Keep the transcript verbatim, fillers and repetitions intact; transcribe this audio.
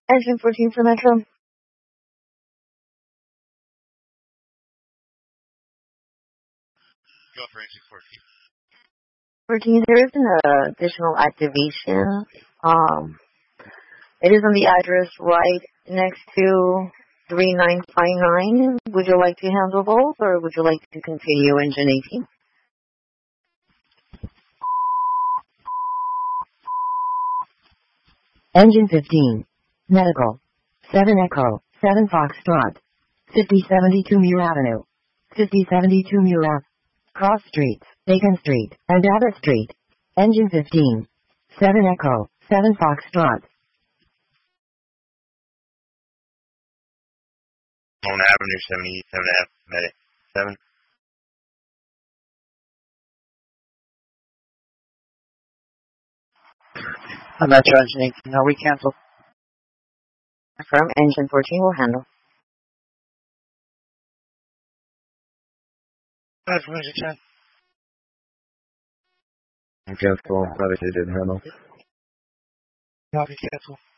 Engine fourteen for Metro. Go for engine fourteen. fourteen, there is an uh, additional activation. Um, it is on the address right next to three nine five nine. Would you like to handle both, or would you like to continue engine eighteen? Engine fifteen. Medical. seven Echo. seven Foxtrot. fifty seventy-two Muir Avenue. fifty seventy-two Muir Ave. Cross Street, Bacon Street, and Abbott Street. Engine fifteen. seven Echo. seven Foxtrot. On Avenue seventy-seven F, medic. seven. I'm not charging anything. No, we cancel. From engine fourteen will handle. Five from engine ten. Cancel. Probably didn't handle. Copy, cancel.